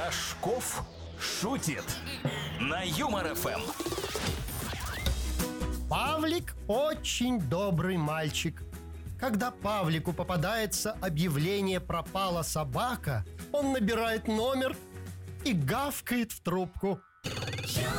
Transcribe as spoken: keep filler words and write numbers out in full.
Рожков шутит на Юмор ФМ. Павлик очень добрый мальчик. Когда Павлику попадается объявление «Пропала собака», он набирает номер и гавкает в трубку.